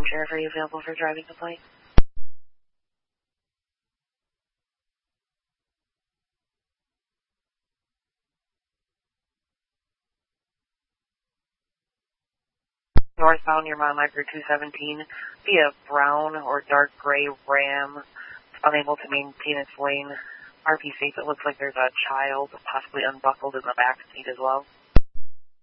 Sheriff, are you available for driving complaint? Northbound, you're mile marker 217, via brown or dark gray Ram, unable to maintain its lane. RP states it looks like there's a child, possibly unbuckled in the back seat as well.